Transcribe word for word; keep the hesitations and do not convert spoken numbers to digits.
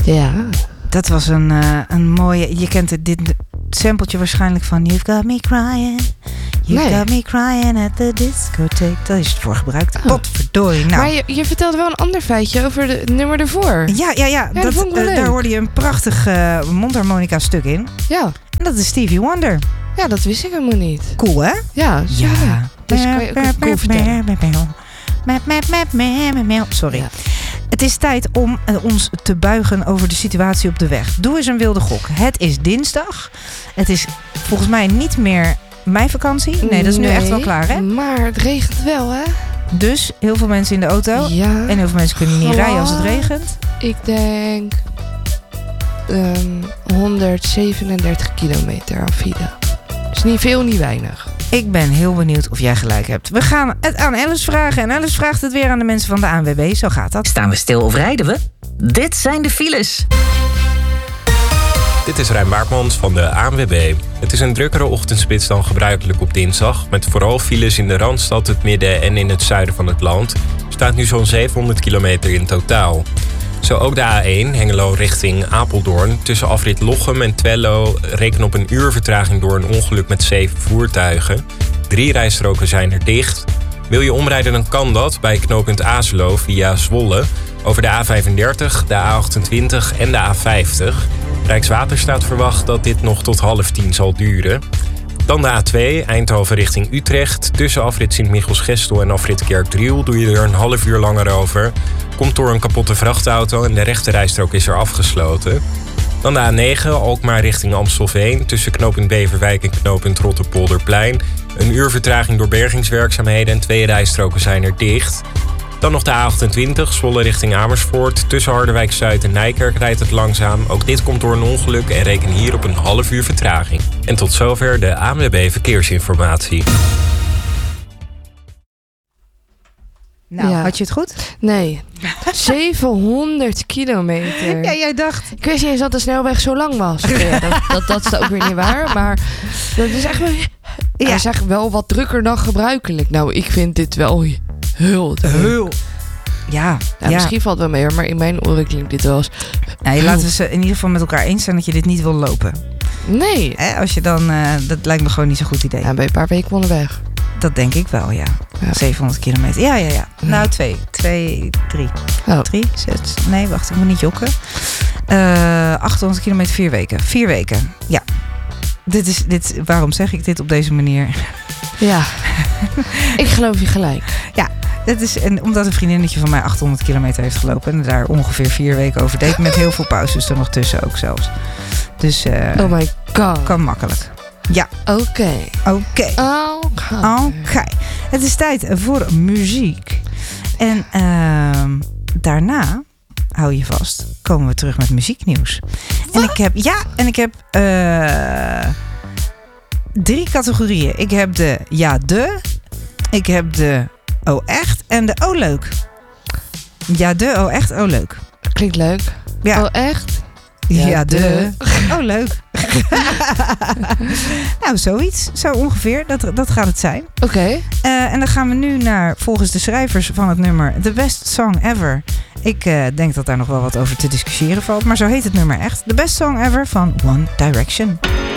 Ja. Dat was een, uh, een mooie... Je kent het, dit sampletje waarschijnlijk van... You've got me crying. You've Nee. got me crying at the discotheque. Dat is het voor gebruikt. Oh. Potverdorie. Nou. Maar je, je vertelde wel een ander feitje over de, het nummer ervoor. Ja, ja, ja. Ja, dat dat, vond ik wel uh, leuk. daar hoorde je een prachtig uh, mondharmonica stuk in. Ja. En dat is Stevie Wonder. Ja, dat wist ik helemaal niet. Cool, hè? Ja, super. Ja. Dus kan je ook een cool vertellen. Sorry. Ja. Het is tijd om uh, ons te buigen over de situatie op de weg. Doe eens een wilde gok. Het is dinsdag. Het is volgens mij niet meer mijn vakantie. Nee, dat is nu Nee, echt wel klaar, hè? Maar het regent wel, hè? Dus heel veel mensen in de auto. Ja. En heel veel mensen kunnen niet Wat? rijden als het regent. Ik denk um, honderdzevenendertig kilometer aan file. Dus niet veel, niet weinig. Ik ben heel benieuwd of jij gelijk hebt. We gaan het aan Alice vragen. En Alice vraagt het weer aan de mensen van de A N W B. Zo gaat dat. Staan we stil of rijden we? Dit zijn de files. Dit is Rijn Baartmans van de A N W B. Het is een drukkere ochtendspits dan gebruikelijk op dinsdag. Met vooral files in de Randstad, het midden en in het zuiden van het land. Er staat nu zo'n zevenhonderd kilometer in totaal. Zo ook de A één, Hengelo richting Apeldoorn. Tussen afrit Lochem en Twello reken op een uur vertraging door een ongeluk met zeven voertuigen. Drie rijstroken zijn er dicht. Wil je omrijden, dan kan dat bij knooppunt Azelo via Zwolle. Over de A vijfendertig, de A achtentwintig en de A vijftig. Rijkswaterstaat verwacht dat dit nog tot half tien zal duren. Dan de A twee, Eindhoven richting Utrecht. Tussen afrit Sint-Michiels-Gestel en afrit Kerkdriel doe je er een half uur langer over. Komt door een kapotte vrachtauto en de rechterrijstrook is er afgesloten. Dan de A negen, Alkmaar richting Amstelveen. Tussen knooppunt Beverwijk en knooppunt Rotterpolderplein. Een uur vertraging door bergingswerkzaamheden en twee rijstroken zijn er dicht. Dan nog de A achtentwintig, Zwolle richting Amersfoort. Tussen Harderwijk-Zuid en Nijkerk rijdt het langzaam. Ook dit komt door een ongeluk en reken hier op een half uur vertraging. En tot zover de A N W B Verkeersinformatie. Nou, Ja. had je het goed? Nee. zevenhonderd kilometer. Ja, jij dacht. Ik wist niet eens dat de snelweg zo lang was. Ja, dat, dat, dat is ook weer niet waar. Maar dat is echt wel, Ja. hij is echt wel wat drukker dan gebruikelijk. Nou, ik vind dit wel heel druk. Heel. Ja, Ja, ja. Misschien valt het wel mee, maar in mijn oren klinkt dit wel eens... Nou, laten we ze in ieder geval met elkaar eens zijn dat je dit niet wil lopen. Nee. Hè, als je dan, uh, dat lijkt me gewoon niet zo'n goed idee. Ja, ben je een paar weken onderweg. Dat denk ik wel, ja. Ja. zevenhonderd kilometer. Ja, ja, ja. Ja. Nou, twee. Twee, drie. Oh. Drie, zes. Nee, wacht, ik moet niet jokken. Uh, achthonderd kilometer, vier weken. Vier weken, ja. Dit is, dit, waarom zeg ik dit op deze manier? Ja. Ik geloof je gelijk. Ja, dit is en omdat een vriendinnetje van mij achthonderd kilometer heeft gelopen. En daar ongeveer vier weken over deed. Met heel veel pauzes er nog tussen ook zelfs. Dus uh, Oh my god. kan makkelijk. Ja. Oké. Oké. Okay. Oké. Oké. Het is tijd voor muziek. En uh, daarna, hou je vast, komen we terug met muzieknieuws. Wat? En ik heb, ja, en ik heb uh, drie categorieën. Ik heb de ja, de. Ik heb de oh echt en de oh leuk. Ja, de oh echt, oh leuk. Klinkt leuk. Ja. Oh echt? Ja, Ja, de. de. Oh, leuk. Nou, zoiets. Zo ongeveer. Dat, dat gaat het zijn. Oké. Okay. Uh, en dan gaan we nu naar, volgens de schrijvers van het nummer, The Best Song Ever. Ik uh, denk dat daar nog wel wat over te discussiëren valt. Maar zo heet het nummer echt. The Best Song Ever van One Direction.